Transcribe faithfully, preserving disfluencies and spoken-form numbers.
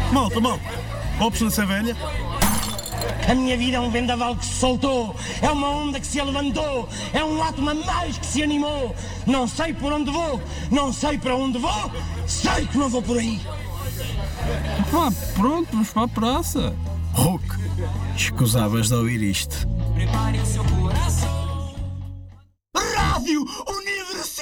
Malta, malta, copos nessa velha? A minha vida é um vendaval que se soltou, é uma onda que se levantou, é um átomo a mais que se animou. Não sei por onde vou, não sei para onde vou, sei que não vou por aí. Pá, pronto, vamos para a praça. Hulk, escusavas de ouvir isto. Rádio União!